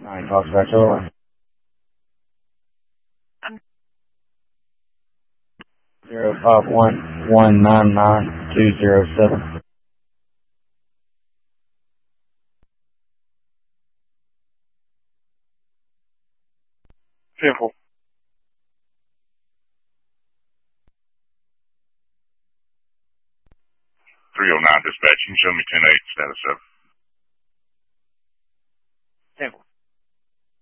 9 Foxtrot Charlie. 051199207. Temple. 309 dispatch. You can show me 10-8 status of. Temple.